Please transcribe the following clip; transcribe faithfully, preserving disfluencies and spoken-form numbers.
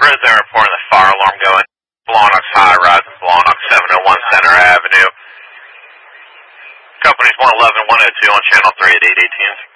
Prison reporting the fire alarm going. Blawnox High Rise and Blawnox seven oh one Center Avenue. Company's one eleven one oh two on channel three at eight eighteen.